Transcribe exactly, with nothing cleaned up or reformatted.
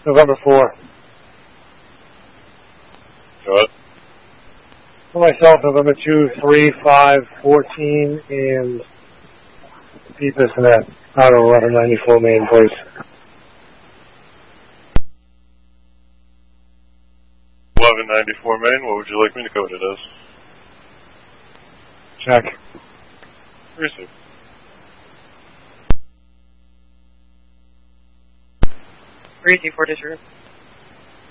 November four. Go ahead. For myself, November two, three, five, fourteen, and Peepus and that Auto eleven ninety-four main, please. eleven ninety-four main, what would you like me to code it as? Check. Receive. three D four district.